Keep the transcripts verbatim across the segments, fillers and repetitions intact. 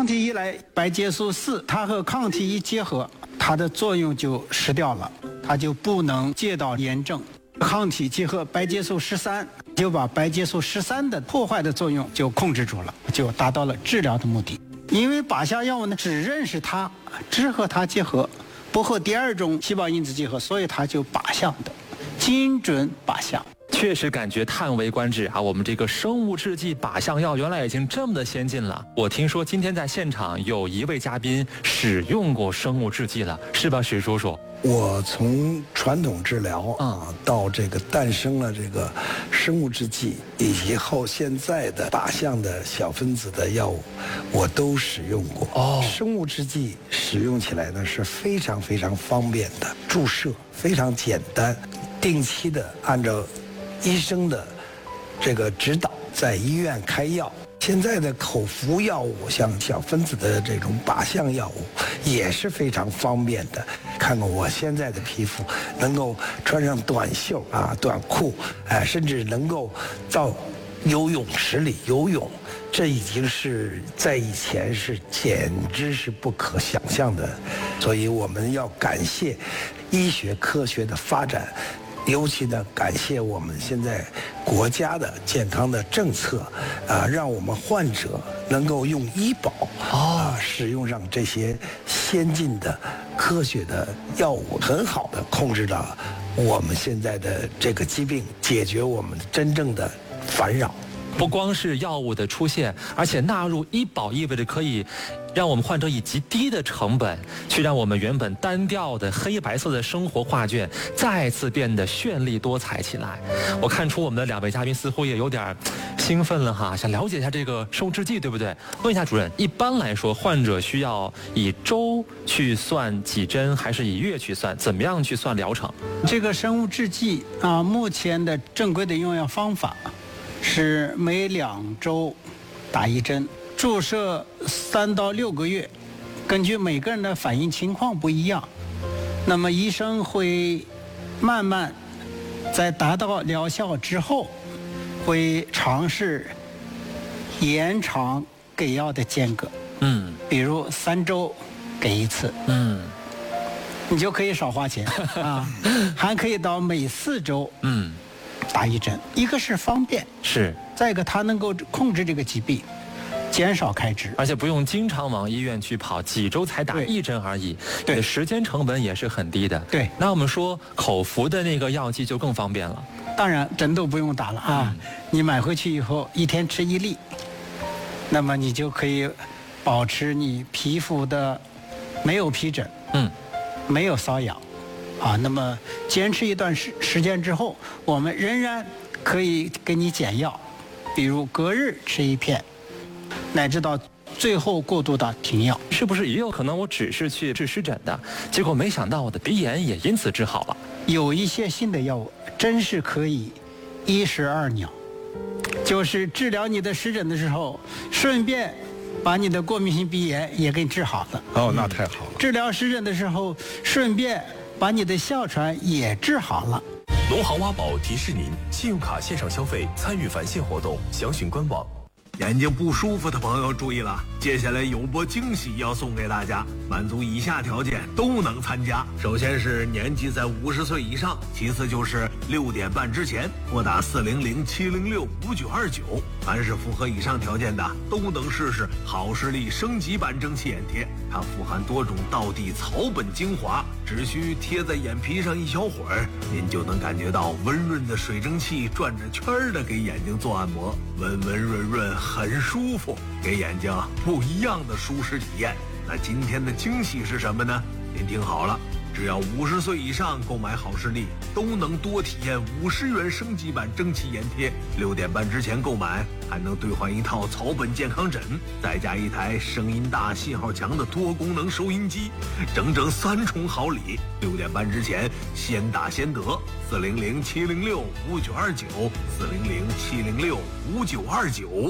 体一来，白介素四它和抗体一结合，它的作用就失掉了，它就不能戒到炎症。抗体结合白介素十三，就把白介素十三的破坏的作用就控制住了，就达到了治疗的目的。因为靶向药物呢，只认识它，只和它结合，不和第二种细胞因子结合，所以它就靶向的，精准靶向。 确实感觉叹为观止啊！我们这个生物制剂靶向药原来已经这么的先进了。我听说今天在现场有一位嘉宾使用过生物制剂了，是吧，许叔叔？ 我从传统治疗啊到这个诞生了这个生物制剂，以后现在的靶向的小分子的药物，我都使用过。哦，生物制剂使用起来呢是非常非常方便的，注射非常简单，定期的按照医生的这个指导，在医院开药。现在的口服药物，像小分子的这种靶向药物，也是非常方便的。看看我现在的皮肤，能够穿上短袖啊、短裤，哎、呃，甚至能够到游泳池里游泳，这已经是在以前是简直是不可想象的。所以我们要感谢医学科学的发展。尤其呢，感谢我们现在国家的健康的政策，啊，让我们患者能够用医保啊使用上这些先进的科学的药物，很好的控制了我们现在的这个疾病，解决我们真正的烦扰。 不光是药物的出现，而且纳入医保意味着可以让我们患者以极低的成本，去让我们原本单调的黑白色的生活画卷再次变得绚丽多彩起来。我看出我们的两位嘉宾似乎也有点兴奋了哈，想了解一下这个生物制剂，对不对？问一下主任，一般来说，患者需要以周去算几针，还是以月去算？怎么样去算疗程？ 这个生物制剂啊，目前的正规的用药方法是每两周打一针，注射三到六个月，根据每个人的反应情况不一样，那么医生会慢慢在达到疗效之后，会尝试延长给药的间隔。嗯，比如三周给一次。嗯，你就可以少花钱啊，还可以到每四周。嗯。打一针，一个是方便， 是； 再一个它能够控制这个疾病，减少开支， 而且不用经常往医院去跑，几周才打一针而已， 对， 时间成本也是很低的。 对， 那我们说口服的那个药剂就更方便了， 当然针都不用打了啊，嗯、你买回去以后一天吃一粒，那么你就可以保持你皮肤的没有皮疹，嗯，没有瘙痒。啊，那么坚持一段时时间之后，我们仍然可以给你减药，比如隔日吃一片，乃至到最后过渡到停药。 是不是也有可能我只是去治湿疹的，结果没想到我的鼻炎也因此治好了？ 有一些新的药物真是可以一石二鸟，就是治疗你的湿疹的时候，顺便把你的过敏性鼻炎也给你治好了。 哦，那太好了。 治疗湿疹的时候，顺便把你的哮喘也治好了。 农行挖宝提示您：信用卡线上消费参与返现活动，详询官网。 眼睛不舒服的朋友注意了，接下来有波惊喜要送给大家，满足以下条件都能参加。首先是年纪在五十岁以上，其次就是六点半之前拨打四零零七零六五九二九。凡是符合以上条件的，都能试试好视力升级版蒸汽眼贴。它富含多种道地草本精华，只需贴在眼皮上一小会儿，您就能感觉到温润的水蒸气转着圈儿的给眼睛做按摩，温温润润，很舒服，给眼睛不一样的舒适体验。那今天的惊喜是什么呢？您听好了，只要五十岁以上购买好视力，都能多体验五十元升级版蒸汽眼贴。六点半之前购买，还能兑换一套草本健康枕，再加一台声音大、信号强的多功能收音机，整整三重好礼。六点半之前先打先得，四零零七零六五九二九，四零零七零六五九二九。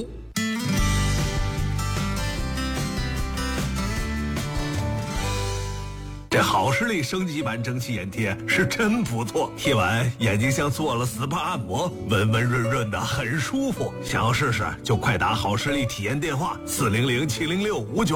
这好视力升级版蒸汽眼贴是真不错，贴完眼睛像做了 S P A 按摩，温温润润的，很舒服。想要试试就快打好视力体验电话四零零七零六五九。